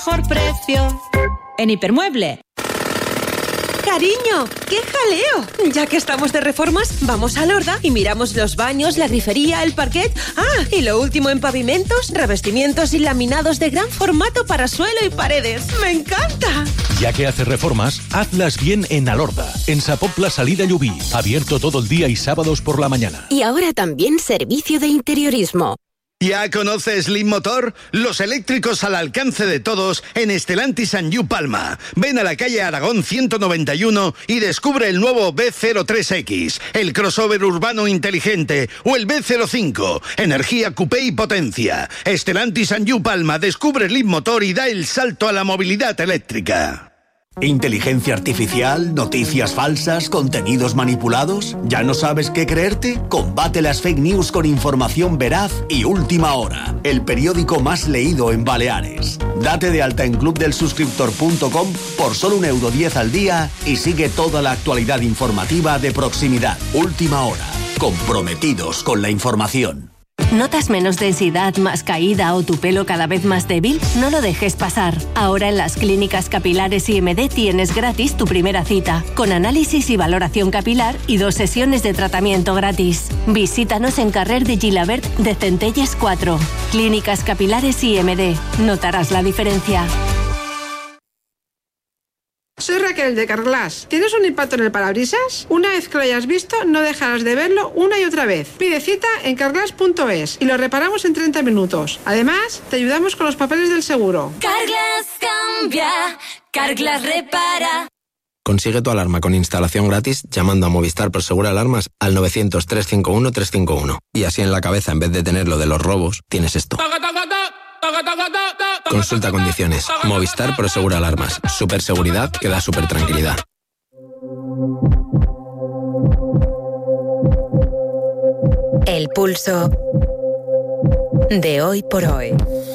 Mejor precio en Hipermueble. Cariño, ¡qué jaleo! Ya que estamos de reformas, vamos a Lorda y miramos los baños, la grifería, el parquet. Ah, y lo último en pavimentos, revestimientos y laminados de gran formato para suelo y paredes. ¡Me encanta! Ya que haces reformas, hazlas bien en Alorda, en Sa Pobla Salida Llubí, abierto todo el día y sábados por la mañana. Y ahora también servicio de interiorismo. ¿Ya conoces Leap Motor? Los eléctricos al alcance de todos en Stellantis and You Palma. Ven a la calle Aragón 191 y descubre el nuevo B03X, el crossover urbano inteligente, o el B05, energía coupé y potencia. Stellantis and You Palma descubre Leap Motor y da el salto a la movilidad eléctrica. ¿Inteligencia artificial? ¿Noticias falsas? ¿Contenidos manipulados? ¿Ya no sabes qué creerte? Combate las fake news con información veraz y Última Hora, el periódico más leído en Baleares. Date de alta en clubdelsuscriptor.com por solo €1.10 al día y sigue toda la actualidad informativa de proximidad. Última Hora, comprometidos con la información. ¿Notas menos densidad, más caída o tu pelo cada vez más débil? No lo dejes pasar. Ahora en las clínicas capilares IMD tienes gratis tu primera cita, con análisis y valoración capilar y 2 sesiones de tratamiento gratis. Visítanos en Carrer de Gilabert de Centelles 4. Clínicas capilares IMD. Notarás la diferencia. Soy Raquel de Carglass. ¿Tienes un impacto en el parabrisas? Una vez que lo hayas visto, no dejarás de verlo una y otra vez. Pide cita en carglass.es y lo reparamos en 30 minutos. Además, te ayudamos con los papeles del seguro. Carglass cambia, Carglass repara. Consigue tu alarma con instalación gratis llamando a Movistar Prosegur Alarmas al 900-351-351. Y así en la cabeza, en vez de tener lo de los robos, tienes esto. Consulta condiciones. Movistar Prosegur Alarmas. Super seguridad que da super tranquilidad. El pulso de hoy por hoy.